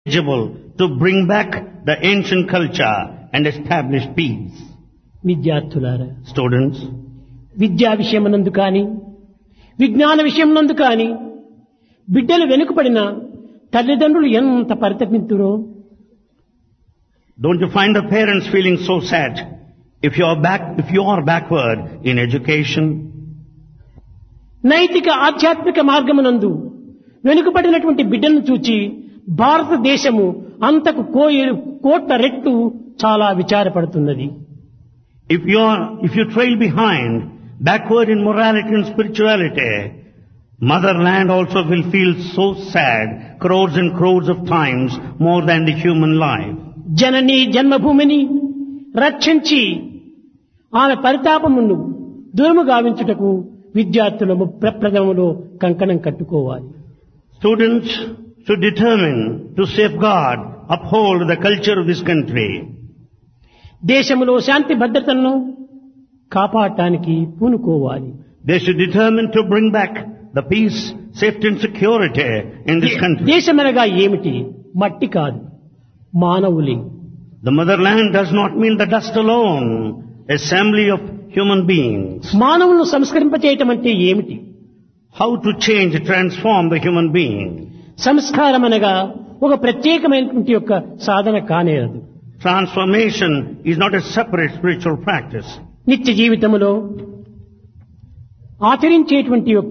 eligible to bring back the ancient culture and establish peace. విద్యార్థులారా, Students, విద్యా విషయమునందు కానీ విజ్ఞాన విషయమునందు కానీ బిడ్డలు వెనుకబడిన తల్లిదండ్రులు ఎంత పరితపింతురో. don't you find the parents feeling so sad if you are backward in education? నైతిక ఆధ్యాత్మిక మార్గమునందు వెనుకబడినటువంటి బిడ్డలను చూచి భారతదేశము అంతకు కోట్ల రెట్లు చాలా విచారపడుతున్నది. If you trail behind, backward in morality and spirituality, motherland also will feel so sad crores and crores of times more than the human life. జనని జన్మభూమిని రక్షించి ఆమె పరితాపమును దూరము గావించుటకు విద్యార్థులము ప్రప్రథమలో కంకణం కట్టుకోవాలి. Students should determine to safeguard, uphold the culture of this country. దేశములో శాంతి భద్రతలను కాపాడటానికి పూనుకోవాలి. They should determine to bring back the peace, safety and security in this country. దేశమనగా ఏమిటి? మట్టి కాదు, మానవులే. The motherland does not mean the dust alone, assembly of human beings. మానవులను సంస్కరింపచేయటం అంటే ఏమిటి? How to change, transform the human being. సంస్కారం అనగా ఒక ప్రత్యేకమైనటువంటి యొక్క సాధన కానేరదు. Transformation is not a separate spiritual practice. నిత్య జీవితంలో ఆచరించేటువంటి యొక్క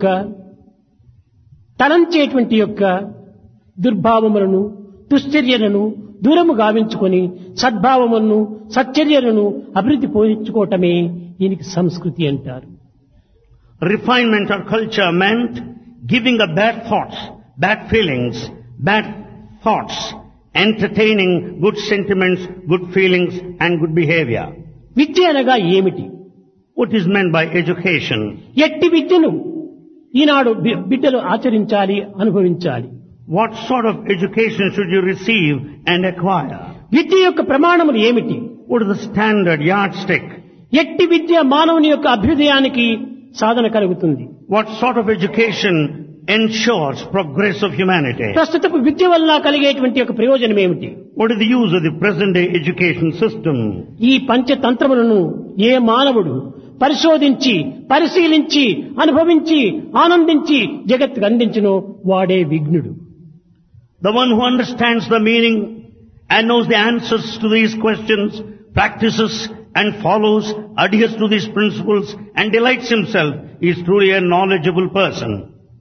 తలంచేటువంటి యొక్క దుర్భావములను దుశ్చర్యలను దూరము గావించుకొని సద్భావములను సచ్చర్యలను అభివృద్ధి పోయించుకోవటమే దీనికి సంస్కృతి అంటారు. Refinement or culture meant giving up bad thoughts, bad feelings, bad thoughts, entertaining good sentiments, good feelings and good behavior. విద్య అనగా ఏమిటి? What is meant by education? ఎట్టి విద్యను ఈనాడు బిడ్డలు ఆచరించాలి, అనుభవించాలి. What sort of education should you receive and acquire? విద్య యొక్క ప్రమాణములు ఏమిటి? What is the standard yardstick? ఎట్టి విద్య మానవుని యొక్క అభ్యుదయానికి సాధన కలుగుతుంది. What sort of education ensures progress of humanity? ప్రస్తుతపు విద్య వల్ల కలిగేటువంటి యొక్క ప్రయోజనం ఏమిటి? What is the use of the present day education system? ఈ పంచతంత్రములను ఏ మానవుడు పరిశోధించి పరిశీలించి అనుభవించి ఆనందించి జగత్తుకు అందించునో వాడే విఘ్నుడు. The one who understands the meaning and knows the answers to these questions, practices and follows, adheres to these principles and delights himself is truly a knowledgeable person.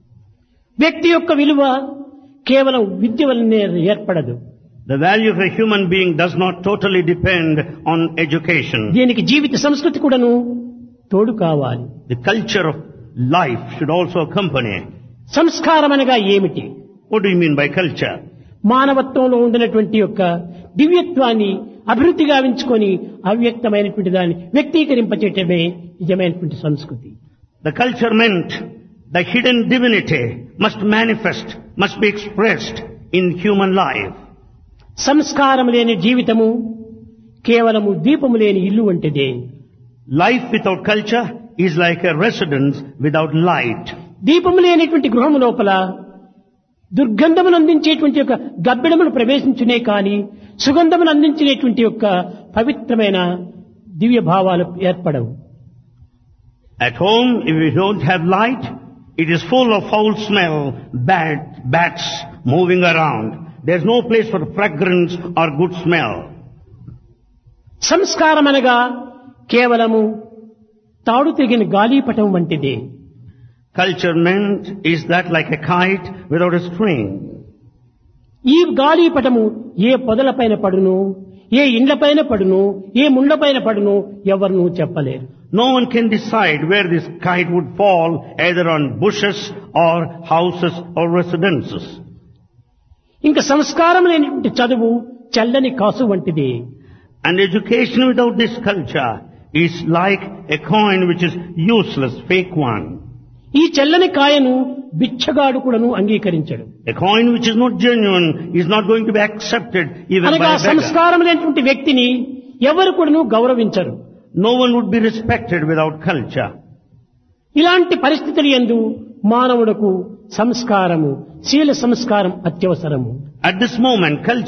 వ్యక్తి యొక్క విలువ కేవలం విద్య వల్లనే ఏర్పడదు. The value of a human being does not totally depend on education. దీనికి జీవిత సంస్కృతి కూడాను తోడు కావాలి. The culture of life should also accompany. సంస్కారం అనగా ఏమిటి? What do you mean by culture? మానవత్వంలో ఉండినటువంటి యొక్క దివ్యత్వాన్ని అభివృద్ధి గావించుకొని అవ్యక్తమైనటువంటి దాన్ని వ్యక్తీకరింపచేయటమే నిజమైనటువంటి సంస్కృతి. The culture meant the hidden divinity must manifest, must be expressed in human life. సంస్కారం లేని జీవితము కేవలము దీపము లేని ఇల్లు వంటిదే. Life without culture is like a residence without light. దీపము లేనటువంటి గృహము లోపల దుర్గంధమును అందించేటువంటి యొక్క గబ్బిడములు ప్రవేశించునే కాని సుగంధమును అందించేటువంటి యొక్క పవిత్రమైన దివ్య భావాలు ఏర్పడవు. At home, if you don't have light, it is full of foul smell, bats moving around. There's no place for fragrance or good smell. సంస్కారం అనగా కేవలము తాడు తెగిన గాలిపటం వంటిదే. Culture meant is that like a kite without a string. ఈ గాలిపటము ఏ పొదలపైన పడును, ఏ ఇండ్లపైన పడును, ఏ ముండ్లపైన పడును ఎవరునూ చెప్పలేరు. No one can decide where this kite would fall, either on bushes or houses or residences. ఇంకా సంస్కారం లేనిటువంటి చదువు చల్లని కాసు వంటిది. And education without this culture is like a coin which is useless, fake one. ఈ చల్లని కాయను బిచ్చగాడు కూడాను అంగీకరించడు. A coin which is not genuine is not going to be accepted even by అనగా a beggar. సంస్కారం లేనటువంటి వ్యక్తిని ఎవరు కూడాను గౌరవించరు. No one would be respected without culture. ఇలాంటి పరిస్థితులు యందు మానవులకు సంస్కారము, శీల సంస్కారం అత్యవసరము. At this moment, culture